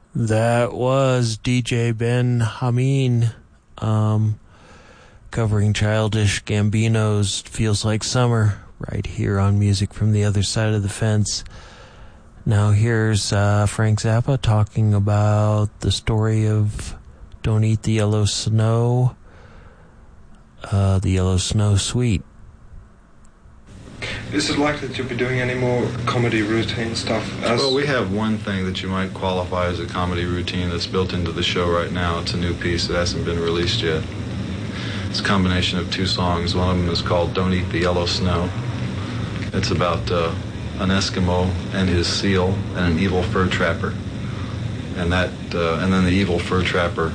That was DJ Ben Hameen covering Childish Gambino's Feels Like Summer right here on Music from the Other Side of the Fence. Now here's Frank Zappa talking about the story of Don't Eat the Yellow Snow, the Yellow Snow Suite. Is it likely to be doing any more comedy routine stuff? Well, we have one thing that you might qualify as a comedy routine that's built into the show right now. It's a new piece that hasn't been released yet. It's a combination of two songs. One of them is called Don't Eat the Yellow Snow. It's about an Eskimo and his seal and an evil fur trapper. And then the evil fur trapper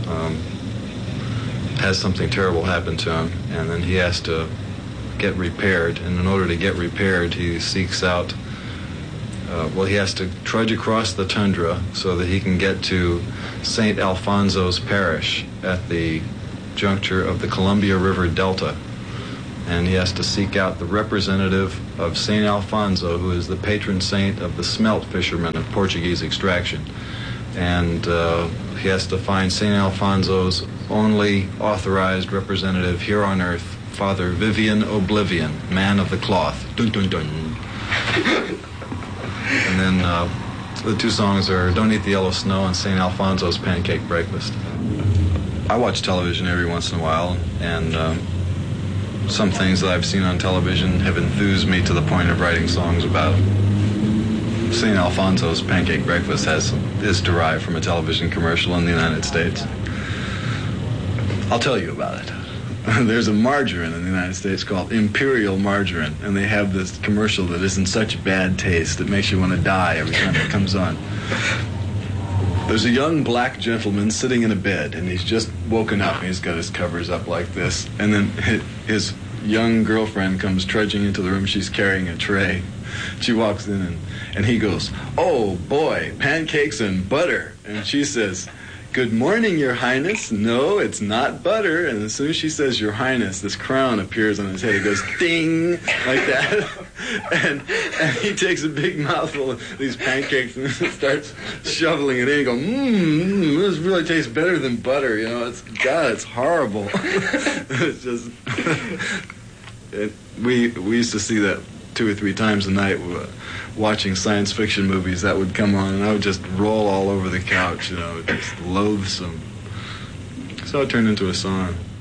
has something terrible happen to him, and then he has to get repaired, and in order to get repaired he seeks out he has to trudge across the tundra so that he can get to St. Alfonso's Parish at the juncture of the Columbia River Delta, and he has to seek out the representative of St. Alfonso, who is the patron saint of the smelt fishermen of Portuguese extraction, and he has to find St. Alfonso's only authorized representative here on earth, Father Vivian Oblivion, man of the cloth. Dun dun dun. And then the two songs are Don't Eat the Yellow Snow and St. Alfonso's Pancake Breakfast. I watch television every once in a while, and some things that I've seen on television have enthused me to the point of writing songs about it. St. Alfonso's Pancake Breakfast is derived from a television commercial in the United States. I'll tell you about it. There's a margarine in the United States called Imperial Margarine, and they have this commercial that is in such bad taste it makes you want to die every time it comes on. There's a young black gentleman sitting in a bed, and he's just woken up, and he's got his covers up like this, and then his young girlfriend comes trudging into the room. She's carrying a tray. She walks in, and he goes, "Oh boy, pancakes and butter." And she says, "Good morning, Your Highness. No, it's not butter." And as soon as she says Your Highness, this crown appears on his head. It goes ding, like that. And he takes a big mouthful of these pancakes and starts shoveling it in. He goes, this really tastes better than butter. You know, it's horrible. It's just, we used to see that 2 or 3 times a night. Watching science fiction movies, that would come on, and I would just roll all over the couch, you know, just loathsome. So it turned into a song.